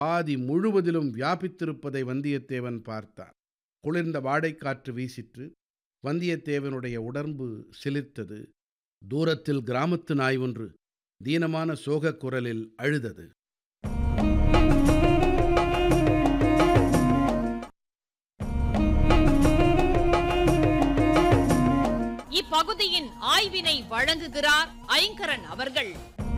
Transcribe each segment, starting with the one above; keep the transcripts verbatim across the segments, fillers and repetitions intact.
ஆதி முழுவதிலும் வியாபித்திருப்பதை வந்தியத்தேவன் பார்த்தான். குளிர்ந்த வாடைக்காற்று வீசிற்று. வந்தியத்தேவனுடைய உடம்பு சிலிர்த்தது. தூரத்தில் கிராமத்து நாய் ஒன்று தீனமான சோகக் குரலில் அழுதது. இப்பகுதியின் ஆய்வினை வழங்குகிறார் ஐங்கரன் அவர்கள்.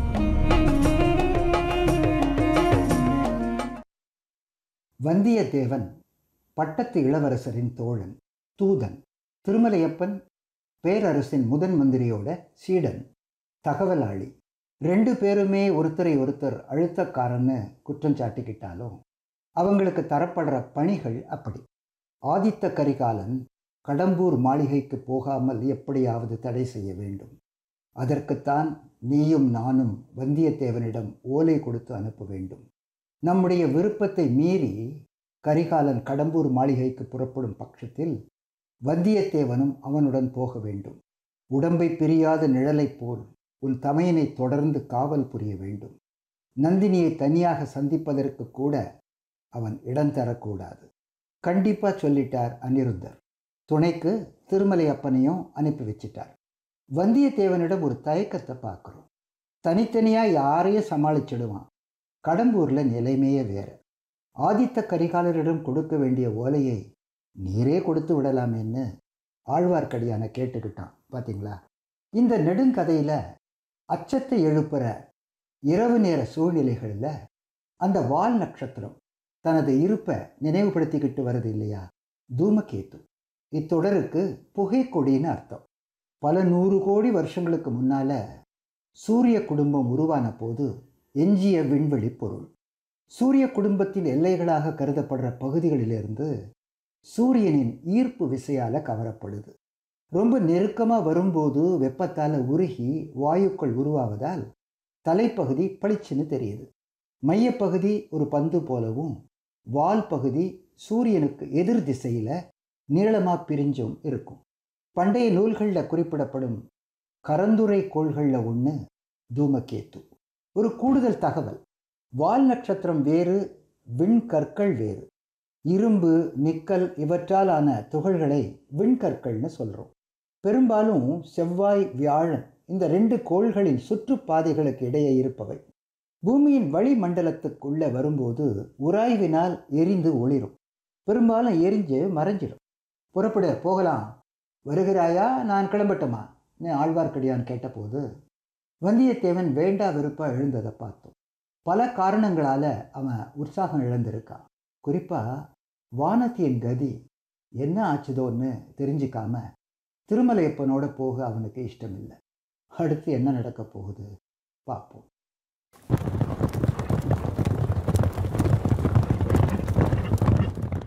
வந்தியத்தேவன் பட்டத்து இளவரசரின் தோழன், தூதன். திருமலையப்பன் பேரரசின் முதன் மந்திரியோட சீடன், தகவலாளி. ரெண்டு பேருமே ஒருத்தரை ஒருத்தர் அழுத்தக்காரன்னு குற்றம் சாட்டிக்கிட்டாலும் அவங்களுக்கு தரப்படுற பணிகள் அப்படி. ஆதித்த கரிகாலன் கடம்பூர் மாளிகைக்கு போகாமல் எப்படியாவது தடை செய்ய வேண்டும். அதற்குத்தான் நீயும் நானும் வந்தியத்தேவனிடம் ஓலை கொடுத்து அனுப்ப வேண்டும். நம்முடைய விருப்பத்தை மீறி கரிகாலன் கடம்பூர் மாளிகைக்கு புறப்படும் பட்சத்தில் வந்தியத்தேவனும் அவனுடன் போக வேண்டும். உடம்பை பிரியாத நிழலைப் போல் உன் தமையனை தொடர்ந்து காவல் புரிய வேண்டும். நந்தினியை தனியாக சந்திப்பதற்கு கூட அவன் இடம் தரக்கூடாது. கண்டிப்பா சொல்லிட்டார் அனிருத்தர். துணைக்கு திருமலையப்பனையும் அனுப்பி வச்சிட்டார். வந்தியத்தேவனிடம் ஒரு தயக்கத்தை பார்க்குறோம். தனித்தனியாக யாரையும் சமாளிச்சிடுவான். கடம்பூரில் நிலைமையே வேறு. ஆதித்த கரிகாலரிடம் கொடுக்க வேண்டிய ஓலையை நீரே கொடுத்து விடலாமேன்னு ஆழ்வார்க்கடியான கேட்டுக்கிட்டான். பார்த்தீங்களா? இந்த நெடுங்கதையில் அச்சத்தை எழுப்புற இரவு நேர சூழ்நிலைகளில் அந்த வால் நட்சத்திரம் தனது இருப்பை நினைவுபடுத்திக்கிட்டு வருது இல்லையா? தூமகேத்து. இத்தொடருக்கு புகைக்கொடின்னு அர்த்தம். பல நூறு கோடி வருஷங்களுக்கு முன்னால் சூரிய குடும்பம் உருவான போது எஞ்சிய விண்வெளி பொருள் சூரிய குடும்பத்தின் எல்லைகளாக கருதப்படுற பகுதிகளிலிருந்து சூரியனின் ஈர்ப்பு விசையால் கவரப்படுது. ரொம்ப நெருக்கமாக வரும்போது வெப்பத்தால் உருகி வாயுக்கள் உருவாவதால் தலைப்பகுதி பளிச்சுன்னு தெரியுது. மையப்பகுதி ஒரு பந்து போலவும் வால் பகுதி சூரியனுக்கு எதிர் திசையில் நீளமாக பிரிஞ்சும் இருக்கும். பண்டைய நூல்களில் குறிப்பிடப்படும் கரந்துரை கோள்களில் ஒன்று தூமகேத்து. ஒரு கூடுதல் தகவல், வால் நட்சத்திரம் வேறு, விண்கற்கள் வேறு. இரும்பு, நிக்கல் இவற்றால் ஆன துகள்களை விண்கற்கள்னு சொல்கிறோம். பெரும்பாலும் செவ்வாய், வியாழன் இந்த ரெண்டு கோள்களின் சுற்றுப்பாதைகளுக்கு இடையே இருப்பவை. பூமியின் வளிமண்டலத்துக்குள்ளே வரும்போது உராய்வினால் எரிந்து ஒளிரும். பெரும்பாலும் எரிஞ்சு மறைஞ்சிடும். புறப்பட போகலாம், வருகிறாயா, நான் கிளம்பட்டுமா ஆழ்வார்க்கடியான் கேட்டபோது வந்தியத்தேவன் வேண்டா வெறுப்பா எழுந்ததை பார்த்தோம். பல காரணங்களால் அவன் உற்சாகம் இழந்திருக்கான். குறிப்பாக வானத்தியின் கதி என்ன ஆச்சுதோன்னு தெரிஞ்சிக்காம திருமலையப்பனோட போக அவனுக்கு இஷ்டம் இல்லை. அடுத்து என்ன நடக்க போகுது பார்ப்போம்.